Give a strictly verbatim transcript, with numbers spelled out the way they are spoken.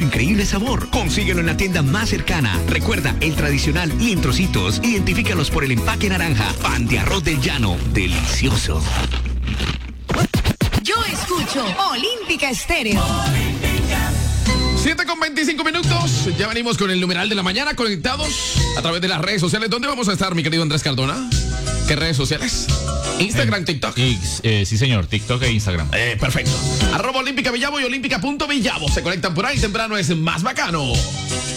increíble sabor. Consíguelo en la tienda más cercana. Recuerda, el tradicional y en trocitos. Identifícalos por el empaque naranja. Pan de arroz del llano. Delicioso. Yo escucho Olímpica Estéreo. siete con veinticinco minutos. Ya venimos con el numeral de la mañana conectados a través de las redes sociales. ¿Dónde vamos a estar, mi querido Andrés Cardona? ¿Qué redes sociales? Instagram, TikTok. Y, eh, sí, señor, TikTok e Instagram. Eh, perfecto. Arroba Olímpica Villavo y Olímpica punto Villavo. Se conectan por ahí. Temprano es más bacano.